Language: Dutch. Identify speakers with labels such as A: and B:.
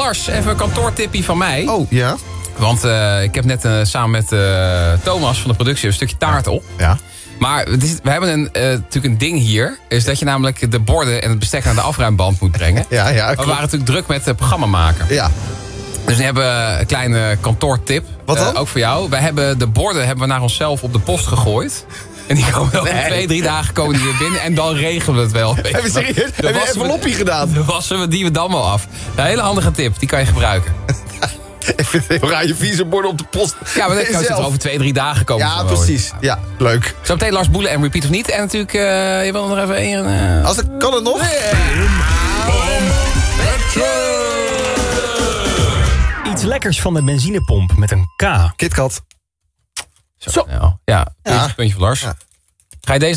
A: Lars, even een kantoortippie van mij.
B: Oh, ja?
A: Want ik heb net samen met Thomas van de productie een stukje taart op.
B: Ja.
A: Maar we hebben natuurlijk een ding hier. Is dat je namelijk de borden en het bestek naar de afruimband moet brengen.
B: Ja,
A: We
B: klopt.
A: waren natuurlijk druk met het programma maken.
B: Ja.
A: Dus we hebben een kleine kantoortip.
B: Wat dan?
A: Ook voor jou. Wij hebben de borden naar onszelf op de post gegooid. En die komen over 2-3 dagen komen die weer binnen. En dan regelen we het wel.
B: Heb je serieus? Heb je een enveloppie gedaan?
A: Dan wassen we die dan wel af. Een hele handige tip. Die kan je gebruiken.
B: Ik vind het heel raar, je vieze borden op de post.
A: Ja, maar dat kan
B: zelf.
A: over 2-3 dagen komen.
B: Ja, precies. Ja, leuk.
A: Zo meteen Lars Boelen en Repeat of niet. En natuurlijk, je wil nog even één...
B: Als het kan het nog?
C: Iets lekkers van de benzinepomp met een K.
B: KitKat.
A: Zo. Ja, puntje voor Lars.
B: Ja.
A: Ga je deze